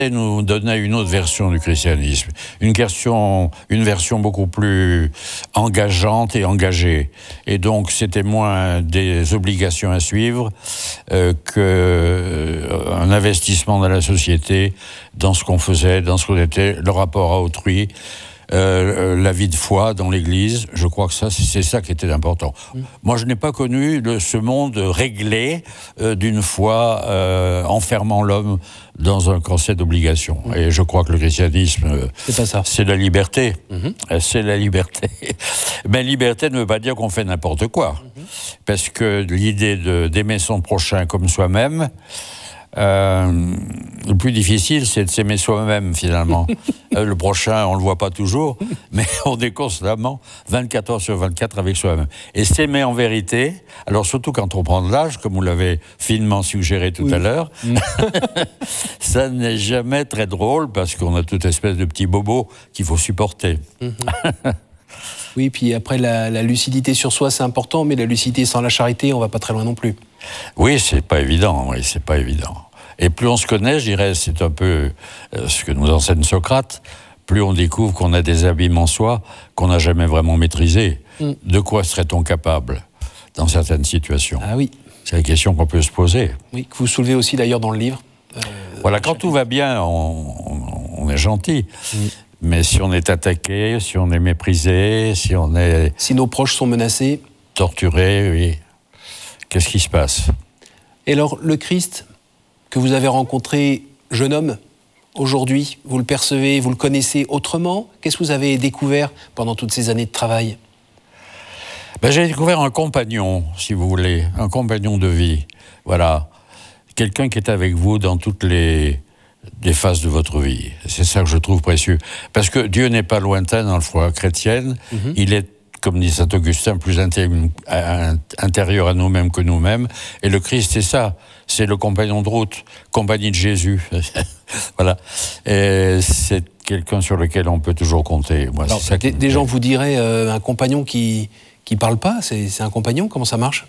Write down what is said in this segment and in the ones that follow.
nous donnait une autre version du christianisme, une version beaucoup plus engageante et engagée. Et donc, c'était moins des obligations à suivre qu'un investissement dans la société, dans ce qu'on faisait, dans ce qu'on était, le rapport à autrui, la vie de foi dans l'Église. Je crois que c'est ça qui était important. Moi, je n'ai pas connu ce monde réglé d'une foi enfermant l'homme dans un corset d'obligations. Et je crois que le christianisme, c'est la liberté. C'est la liberté. Mais liberté ne veut pas dire qu'on fait n'importe quoi. Parce que l'idée d'aimer son prochain comme soi-même, le plus difficile, c'est de s'aimer soi-même, finalement. Le prochain, on ne le voit pas toujours, mais on est constamment 24 heures sur 24 avec soi-même. Et s'aimer en vérité, alors surtout quand on prend de l'âge, comme vous l'avez finement suggéré tout à l'heure, ça n'est jamais très drôle, parce qu'on a toute espèce de petits bobos qu'il faut supporter. Oui, puis après, la lucidité sur soi, c'est important, mais la lucidité sans la charité, on ne va pas très loin non plus. Oui, c'est pas évident, oui, c'est pas évident. Et plus on se connaît, je dirais, c'est un peu ce que nous enseigne Socrate, plus on découvre qu'on a des abîmes en soi qu'on n'a jamais vraiment maîtrisés. De quoi serait-on capable dans certaines situations? Ah oui. C'est la question qu'on peut se poser. Oui, que vous soulevez aussi d'ailleurs dans le livre. Voilà, quand tout va bien, on est gentil. Mais si on est attaqué, si on est méprisé, si on est... Si nos proches sont menacés. Torturés, oui. Qu'est-ce qui se passe? Et alors, le Christ que vous avez rencontré, jeune homme, aujourd'hui, vous le percevez, vous le connaissez autrement? Qu'est-ce que vous avez découvert pendant toutes ces années de travail? J'ai découvert un compagnon, si vous voulez, un compagnon de vie. Voilà. Quelqu'un qui est avec vous dans toutes les phases de votre vie. C'est ça que je trouve précieux. Parce que Dieu n'est pas lointain dans la foi chrétienne. Il est, comme dit saint Augustin, plus intérieur à nous-mêmes que nous-mêmes. Et le Christ, c'est ça. C'est le compagnon de route, compagnie de Jésus. Voilà. Et c'est quelqu'un sur lequel on peut toujours compter. Moi, alors, ça des gens vous diraient un compagnon qui parle pas, c'est un compagnon, comment ça marche?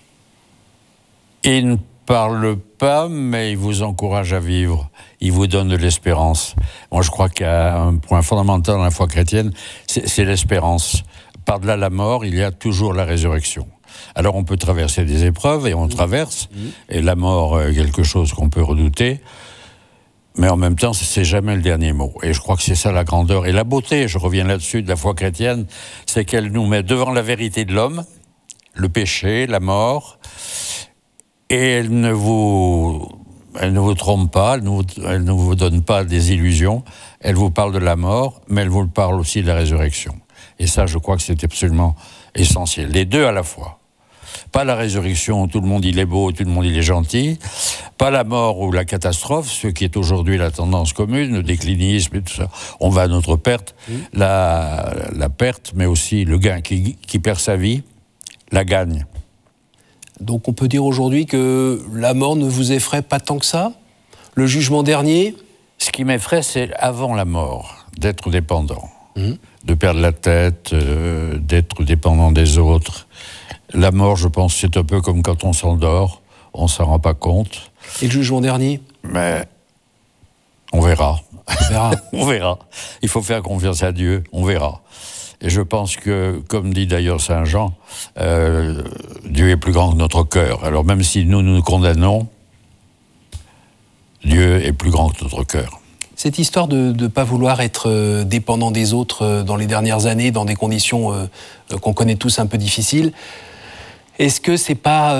Il ne parle pas, mais il vous encourage à vivre. Il vous donne de l'espérance. Moi, je crois qu'il y a un point fondamental dans la foi chrétienne, c'est l'espérance. Par-delà la mort, il y a toujours la résurrection. Alors, on peut traverser des épreuves, et on traverse, et la mort est quelque chose qu'on peut redouter, mais en même temps, c'est jamais le dernier mot. Et je crois que c'est ça la grandeur et la beauté, je reviens là-dessus, de la foi chrétienne, c'est qu'elle nous met devant la vérité de l'homme, le péché, la mort, et elle ne vous trompe pas, elle ne vous donne pas des illusions, elle vous parle de la mort, mais elle vous parle aussi de la résurrection. Et ça, je crois que c'est absolument essentiel. Les deux à la fois. Pas la résurrection où tout le monde il est beau, tout le monde il est gentil. Pas la mort ou la catastrophe, ce qui est aujourd'hui la tendance commune, le déclinisme et tout ça. On va à notre perte. La perte, mais aussi le gain. Qui perd sa vie, la gagne. Donc on peut dire aujourd'hui que la mort ne vous effraie pas tant que ça? Le jugement dernier? Ce qui m'effraie, c'est avant la mort, d'être dépendant. De perdre la tête, d'être dépendant des autres. La mort, je pense, c'est un peu comme quand on s'endort, on ne s'en rend pas compte. Et le jugement dernier? Mais on verra. On verra. On verra. Il faut faire confiance à Dieu, on verra. Et je pense que, comme dit d'ailleurs Saint Jean, Dieu est plus grand que notre cœur. Alors même si nous condamnons, Dieu est plus grand que notre cœur. Cette histoire de ne pas vouloir être dépendant des autres dans les dernières années, dans des conditions qu'on connaît tous un peu difficiles, est-ce que c'est pas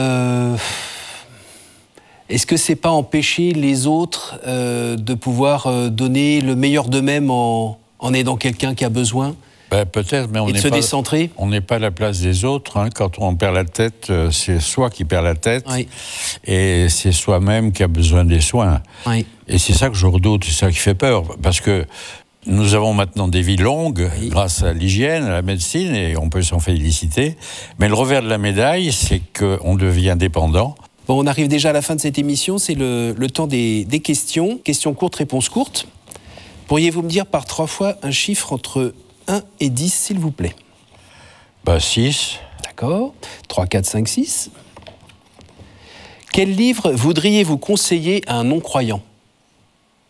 empêcher les autres de pouvoir donner le meilleur d'eux-mêmes en aidant quelqu'un qui a besoin? Peut-être, mais on n'est pas décentrer. On n'est pas à la place des autres. Hein. Quand on perd la tête, c'est soi qui perd la tête, oui. Et c'est soi-même qui a besoin des soins. Oui. Et c'est ça que je redoute, c'est ça qui fait peur, parce que nous avons maintenant des vies longues, oui, grâce à l'hygiène, à la médecine, et on peut s'en féliciter. Mais le revers de la médaille, c'est qu'on devient dépendant. Bon, on arrive déjà à la fin de cette émission, c'est le temps des questions. Questions courtes, réponses courtes. Pourriez-vous me dire par 3 fois un chiffre entre 1 et 10, s'il vous plaît? 6. D'accord. 3, 4, 5, 6. Quel livre voudriez-vous conseiller à un non-croyant?